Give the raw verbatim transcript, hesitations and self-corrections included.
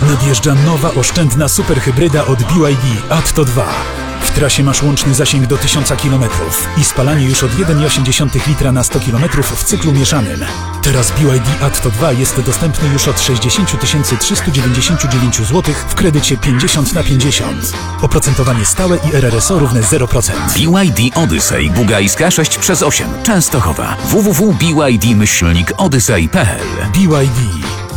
Nadjeżdża nowa, oszczędna superhybryda od B Y D Atto dwa. W trasie masz łączny zasięg do tysiąca kilometrów i spalanie już od jeden przecinek osiem litra na sto kilometrów w cyklu mieszanym. Teraz B Y D Atto dwa jest dostępny już od sześćdziesiąt tysięcy trzysta dziewięćdziesiąt dziewięć złotych w kredycie pięćdziesiąt na pięćdziesiąt. Oprocentowanie stałe i R R S O równe zero procent. B Y D Odyssey Bugajska sześć przez osiem Częstochowa. w w w kropka b y d myślnik odyssey kropka p l. B Y D.